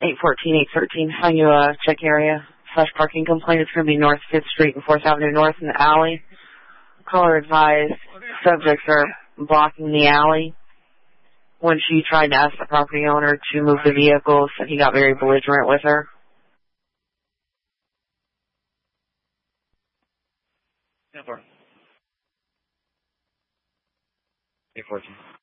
813. Find you a check area / parking complaint. It's going to be North 5th Street and 4th Avenue North in the alley. Caller advised subjects are blocking the alley. When she tried to ask the property owner to move the vehicle, said he got very belligerent with her. Yeah, 814.